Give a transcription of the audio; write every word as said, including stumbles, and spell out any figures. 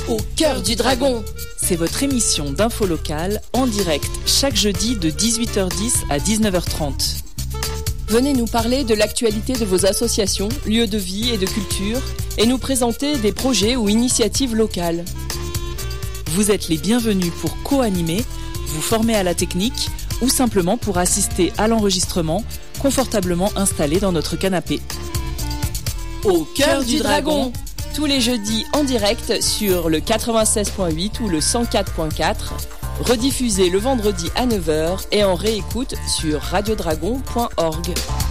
Au cœur du dragon. C'est votre émission d'info locale en direct chaque jeudi de dix-huit heures dix à dix-neuf heures trente. Venez nous parler de l'actualité de vos associations, lieux de vie et de culture et nous présenter des projets ou initiatives locales. Vous êtes les bienvenus pour co-animer, vous former à la technique ou simplement pour assister à l'enregistrement confortablement installé dans notre canapé. Au cœur du dragon, tous les jeudis en direct sur le quatre-vingt-seize point huit ou le cent quatre point quatre, rediffusé le vendredi à neuf heures et en réécoute sur radiodragon point org.